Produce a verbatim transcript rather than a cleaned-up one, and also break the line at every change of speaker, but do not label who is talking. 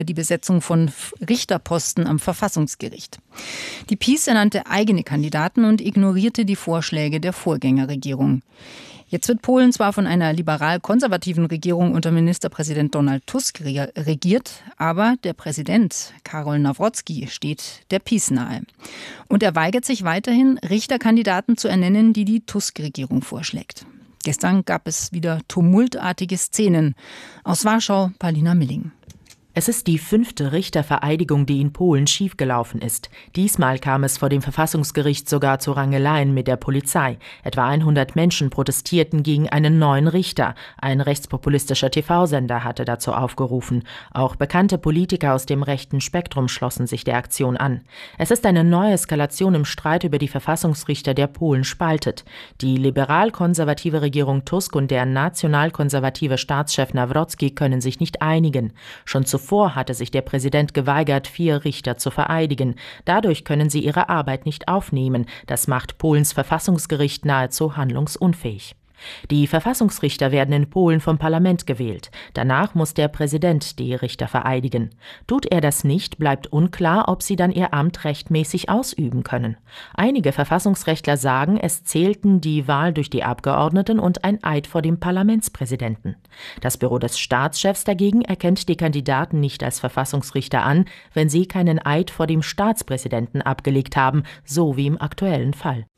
die Besetzung von Richterposten am Verfassungsgericht. Die PiS ernannte eigene Kandidaten und ignorierte die Vorschläge der Vorgängerregierung. Jetzt wird Polen zwar von einer liberal-konservativen Regierung unter Ministerpräsident Donald Tusk regiert, aber der Präsident Karol Nawrocki steht der PiS nahe. Und er weigert sich weiterhin, Richterkandidaten zu ernennen, die die Tusk-Regierung vorschlägt. Gestern gab es wieder tumultartige Szenen. Aus Warschau, Paulina Milling.
Es ist die fünfte Richtervereidigung, die in Polen schiefgelaufen ist. Diesmal kam es vor dem Verfassungsgericht sogar zu Rangeleien mit der Polizei. Etwa hundert Menschen protestierten gegen einen neuen Richter. Ein rechtspopulistischer T V-Sender hatte dazu aufgerufen. Auch bekannte Politiker aus dem rechten Spektrum schlossen sich der Aktion an. Es ist eine neue Eskalation im Streit über die Verfassungsrichter, der Polen spaltet. Die liberal-konservative Regierung Tusk und der national-konservative Staatschef Nawrocki können sich nicht einigen. Schon zu Zuvor hatte sich der Präsident geweigert, vier Richter zu vereidigen. Dadurch können sie ihre Arbeit nicht aufnehmen. Das macht Polens Verfassungsgericht nahezu handlungsunfähig. Die Verfassungsrichter werden in Polen vom Parlament gewählt. Danach muss der Präsident die Richter vereidigen. Tut er das nicht, bleibt unklar, ob sie dann ihr Amt rechtmäßig ausüben können. Einige Verfassungsrechtler sagen, es zählten die Wahl durch die Abgeordneten und ein Eid vor dem Parlamentspräsidenten. Das Büro des Staatschefs dagegen erkennt die Kandidaten nicht als Verfassungsrichter an, wenn sie keinen Eid vor dem Staatspräsidenten abgelegt haben, so wie im aktuellen Fall.